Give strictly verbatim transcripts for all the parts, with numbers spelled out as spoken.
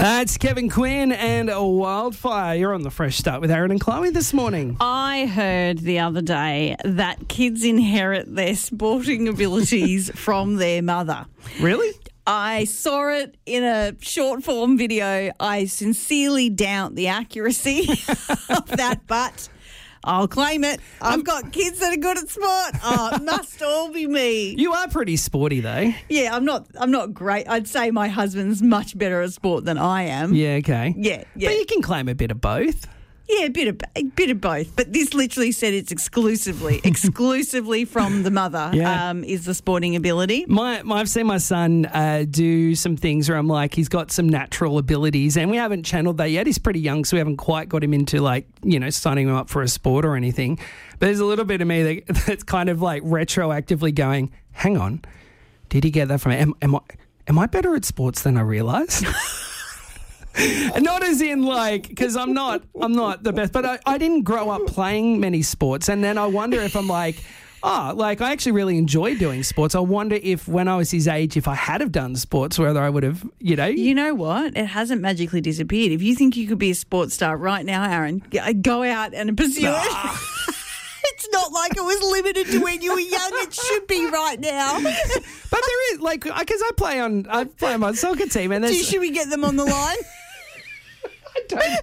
That's Kevin Quinn and a Wildfire. You're on the Fresh Start with Aaron and Chloe this morning. I heard the other day that kids inherit their sporting abilities from their mother. Really? I saw it in a short form video. I sincerely doubt the accuracy of that, but I'll claim it. I've got kids that are good at sport. Oh, it must all be me. You are pretty sporty though. Yeah, I'm not I'm not great. I'd say my husband's much better at sport than I am. Yeah, okay. Yeah, yeah. But you can claim a bit of both. Yeah, a bit of a bit of both. But this literally said it's exclusively, exclusively from the mother. Yeah. Um, is the sporting ability. My, my I've seen my son uh, do some things where I'm like, he's got some natural abilities, and we haven't channeled that yet. He's pretty young, so we haven't quite got him into like you know signing him up for a sport or anything. But there's a little bit of me that, that's kind of like retroactively going, hang on, did he get that from? Am, am I am I better at sports than I realised? Not as in like, because I'm not, I'm not the best, but I, I didn't grow up playing many sports, and then I wonder if I'm like, oh, like I actually really enjoy doing sports. I wonder if when I was his age, if I had have done sports, whether I would have, you know. You know what? It hasn't magically disappeared. If you think you could be a sports star right now, Aaron, go out and pursue Nah. it. It's not like it was limited to when you were young. It should be right now. But there is like, because I play on, I play on my soccer team, and there's. Should we get them on the line? I don't.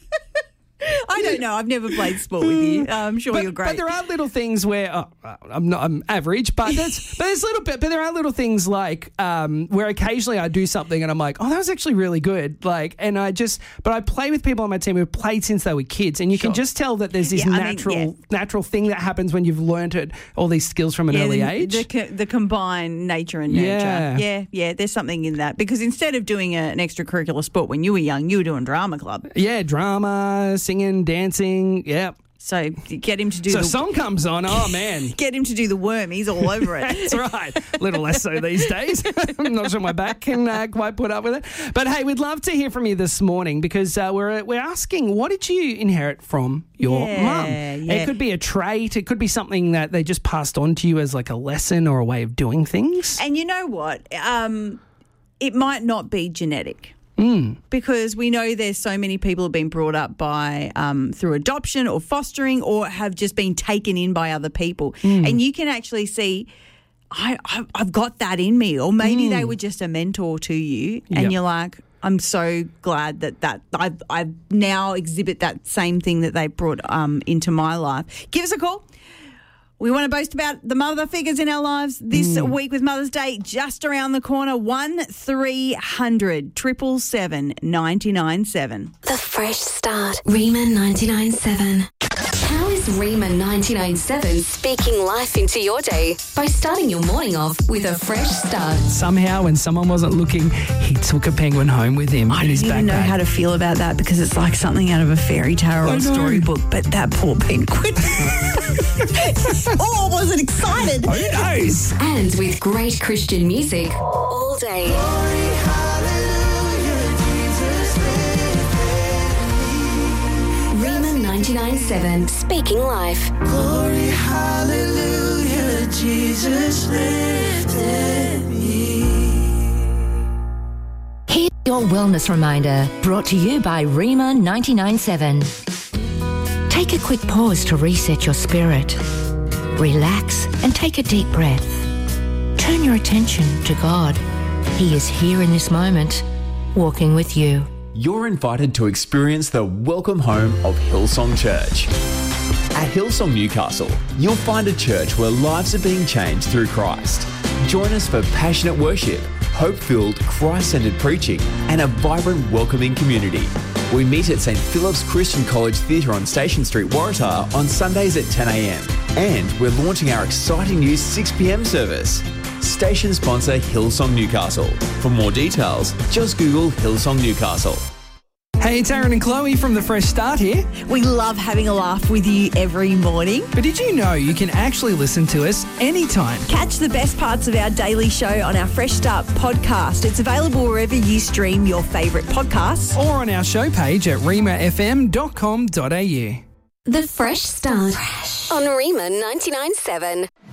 I don't know. I've never played sport with you. I'm sure but, you're great. But there are little things where oh, I'm not. I'm average, but there's but there's little bit. But there are little things like um, where occasionally I do something and I'm like, oh, that was actually really good. Like, and I just. But I play with people on my team who've played since they were kids, and you Sure. can just tell that there's this Yeah, I mean, natural yeah. natural thing that happens when you've learnt it, all these skills from an yeah, early the, age. The, co- the combined nature and nurture. Yeah. yeah, yeah. There's something in that because instead of doing a, an extracurricular sport when you were young, you were doing drama club. yeah, drama, singing, dancing. Yeah. So get him to do So the song comes on. Oh man. get him to do the worm. He's all over it. That's right. A little less so these days. I'm not sure my back can uh, quite put up with it. But hey, we'd love to hear from you this morning because uh, we're we're asking, what did you inherit from your Yeah, mum? yeah. It could be a trait. It could be something that they just passed on to you as like a lesson or a way of doing things. And you know what? Um, it might not be genetic. Mm. Because we know there's so many people who've been brought up by um, through adoption or fostering or have just been taken in by other people. Mm. And you can actually see, I, I, I've got that in me. Or maybe Mm. they were just a mentor to you and Yep. you're like, I'm so glad that, that I've, I now exhibit that same thing that they brought um, into my life. Give us a call. We want to boast about the mother figures in our lives this Mm. week with Mother's Day just around the corner. one three hundred seven seven seven nine nine seven. The Fresh Start. Rima ninety-nine point seven. How is Rima ninety-nine point seven speaking life into your day? By starting your morning off with a fresh start. Somehow, when someone wasn't looking, he took a penguin home with him I in his don't even know backpack. how to feel about that because it's like something out of a fairy tale or I a know. storybook, but that poor penguin. Oh, wasn't excited. Who knows? And with great Christian music all day. Rima ninety-nine point seven speaking life. Glory, hallelujah, Jesus lifted me. Here's your wellness reminder, brought to you by Rima ninety-nine point seven. Take a quick pause to reset your spirit. Relax and take a deep breath. Turn your attention to God. He is here in this moment, walking with you. You're invited to experience the welcome home of Hillsong Church. At Hillsong Newcastle, you'll find a church where lives are being changed through Christ. Join us for passionate worship, hope-filled, Christ-centered preaching, and a vibrant, welcoming community. We meet at Saint Philip's Christian College Theatre on Station Street, Waratah on Sundays at ten a.m. And we're launching our exciting new six p.m. service. Station sponsor Hillsong Newcastle. For more details, just Google Hillsong Newcastle. Hey, it's Aaron and Chloe from The Fresh Start here. We love having a laugh with you every morning. But did you know you can actually listen to us anytime? Catch the best parts of our daily show on our Fresh Start podcast. It's available wherever you stream your favourite podcasts. Or on our show page at rima f m dot com dot a u. The Fresh Start. On Rima ninety-nine point seven.